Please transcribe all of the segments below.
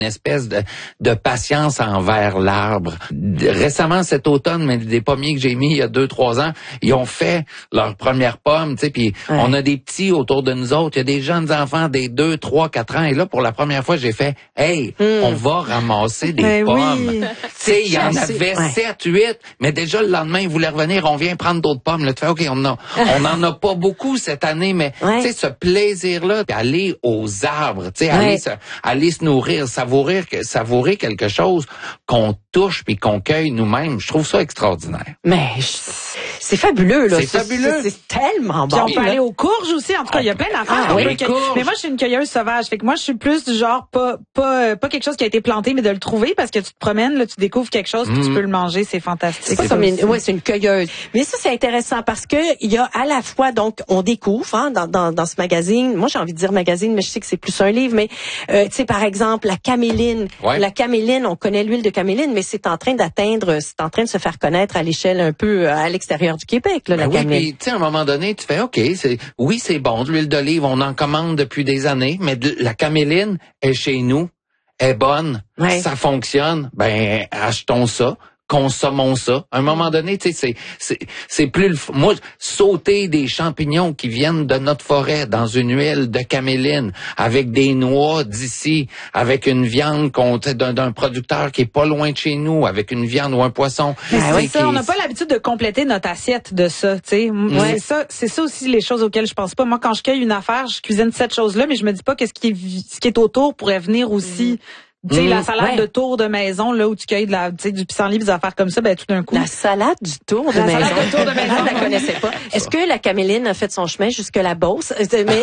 une espèce de patience envers l'arbre. Récemment, cet automne, mais des pommiers que j'ai mis il y a 2-3 ans, ils ont fait leurs premières pommes, tu sais, puis on a des petits autour de nous autres, il y a des jeunes enfants des 2, 3, 4 ans, et là, pour la première fois, j'ai fait, hey, on va ramasser des pommes. Oui. Tu sais, il y en avait 7, 8, mais déjà le lendemain, ils voulaient revenir, on vient prendre d'autres pommes. Là, tu fais, OK, on en a pas beaucoup cette année, mais tu sais, ce plaisir-là, aller aux arbres, tu sais, aller se nourrir, savourer quelque chose qu'on touche puis qu'on cueille nous-mêmes, je trouve ça extraordinaire. Mais c'est fabuleux, là. C'est fabuleux. C'est tellement bon. Puis on peut aller aux courges aussi. En tout cas, il y a plein d'affaires. Mais moi, je suis une cueilleuse sauvage. Fait que moi, je suis plus du genre pas quelque chose qui a été planté, mais de le trouver parce que tu te promènes, là, tu découvres quelque chose, puis tu peux le manger. C'est fantastique. C'est une cueilleuse. Mais ça, c'est intéressant parce que il y a à la fois, donc, on découvre, dans ce magazine. Moi, j'ai envie de dire magazine, mais je sais que c'est plus un livre. Mais, tu sais, par exemple, la caméline. Ouais. La caméline, on connaît l'huile de caméline, mais c'est en train de se faire connaître à l'échelle un peu à l'extérieur du Québec, là, la caméline. Oui, puis tu sais, à un moment donné, tu fais, OK, c'est bon, de l'huile d'olive, on en commande depuis des années, mais la caméline est chez nous, est bonne, ça fonctionne, ben achetons ça. Consommons ça. À un moment donné, tu sais, c'est plus moi, sauter des champignons qui viennent de notre forêt dans une huile de caméline avec des noix d'ici, avec une viande d'un producteur qui est pas loin de chez nous, avec une viande ou un poisson. C'est ça, on n'a pas l'habitude de compléter notre assiette de ça, tu sais. C'est ça aussi les choses auxquelles je pense pas. Moi, quand je cueille une affaire, je cuisine cette chose-là, mais je me dis pas que ce qui est autour pourrait venir aussi. Tu sais, la salade de tour de maison, là, où tu cueilles du pissenlit, des affaires comme ça, ben, tout d'un coup. La salade du tour de maison. La salade de tour de maison. Je la connaissais pas. Est-ce que la caméline a fait son chemin jusque la Beauce?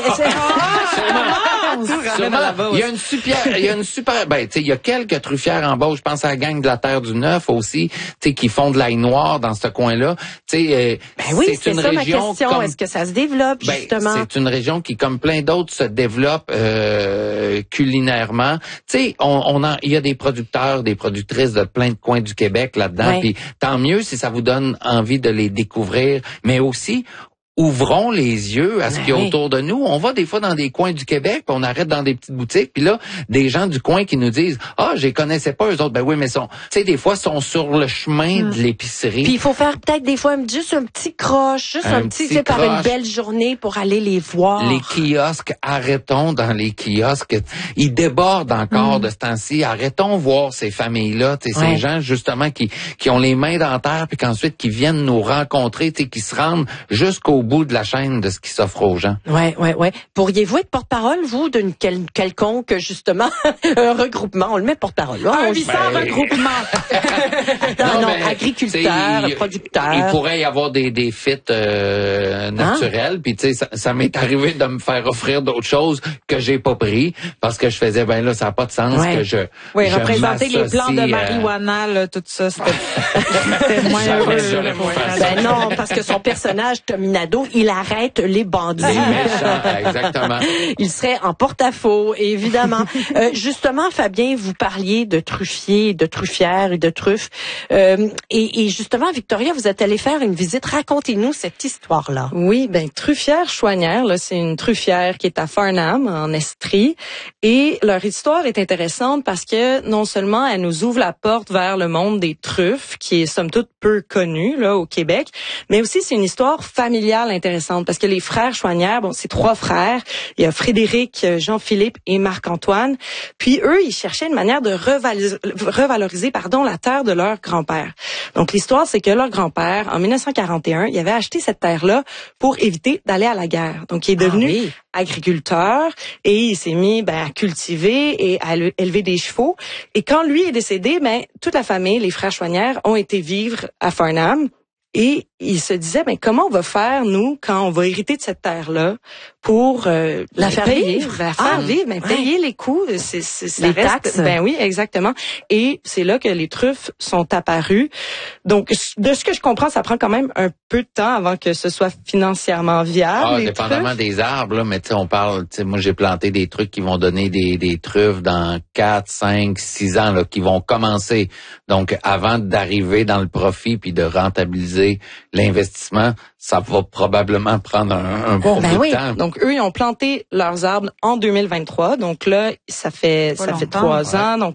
Il y a une super, ben, tu sais, il y a quelques truffières en Beauce. Je pense à la gang de la Terre du Neuf aussi, tu sais, qui font de l'ail noir dans ce coin-là. Tu sais, c'est une région. Est-ce que ça se développe, justement? C'est une région qui, comme plein d'autres, se développe, culinairement. Tu sais, il y a des producteurs, des productrices de plein de coins du Québec là-dedans. Puis tant mieux si ça vous donne envie de les découvrir, mais aussi ouvrons les yeux à ce qu'il y a autour de nous. On va des fois dans des coins du Québec, puis on arrête dans des petites boutiques, puis là, des gens du coin qui nous disent « Ah, je les connaissais pas, eux autres. » Ben oui, mais tu sais, des fois, sont sur le chemin de l'épicerie. Puis il faut faire peut-être des fois juste un petit croche, juste un petit croche. Par une belle journée pour aller les voir. Les kiosques, arrêtons dans les kiosques. Ils débordent encore de ce temps-ci. Arrêtons voir ces familles-là, ces gens, justement, qui ont les mains dans la terre, puis qu'ensuite, qui viennent nous rencontrer, qui se rendent jusqu'au bout de la chaîne de ce qui s'offre aux gens. Ouais. Pourriez-vous être porte-parole, vous, d'une quelconque, justement, un regroupement? On le met porte-parole. Un vissant regroupement. non, agriculteurs, producteurs. Il pourrait y avoir des fits naturels. Puis, tu sais, ça m'est arrivé de me faire offrir d'autres choses que j'ai pas pris parce que je faisais, ben là, ça n'a pas de sens que je représenter les plants de marijuana, là, tout ça, c'était moins heureux. Ben non, parce que son personnage, Tominado, il arrête les bandits. Exactement. Il serait en porte-à-faux, évidemment. Justement, Fabien, vous parliez de truffiers, de truffières et de truffes. Et justement, Victoria, vous êtes allée faire une visite. Racontez-nous cette histoire-là. Oui, ben Truffière Chouanière, là, c'est une truffière qui est à Farnham, en Estrie. Et leur histoire est intéressante parce que non seulement elle nous ouvre la porte vers le monde des truffes, qui est somme toute peu connu là au Québec, mais aussi c'est une histoire familiale intéressante parce que les frères Chouanière, bon, c'est 3 frères. Il y a Frédéric, Jean-Philippe et Marc-Antoine. Puis eux, ils cherchaient une manière de revaloriser la terre de leur grand-père. Donc l'histoire, c'est que leur grand-père, en 1941, il avait acheté cette terre-là pour éviter d'aller à la guerre. Donc il est devenu agriculteur et il s'est mis à cultiver et à élever des chevaux. Et quand lui est décédé, toute la famille, les frères Chouanière, ont été vivre à Farnham. Et il se disait, comment on va faire, nous, quand on va hériter de cette terre-là, pour la faire vivre, payer les coûts, les taxes. Ben oui, exactement. Et c'est là que les truffes sont apparues. Donc, de ce que je comprends, ça prend quand même un peu de temps avant que ce soit financièrement viable. Dépendamment des arbres, là, mais tu sais, on parle, tu sais, moi j'ai planté des trucs qui vont donner des truffes dans 4, 5, 6 ans, là, qui vont commencer. Donc, avant d'arriver dans le profit puis de rentabiliser l'investissement, ça va probablement prendre un bon bout de temps. Donc, eux, ils ont planté leurs arbres en 2023. Donc là, ça fait 3 ans. Donc,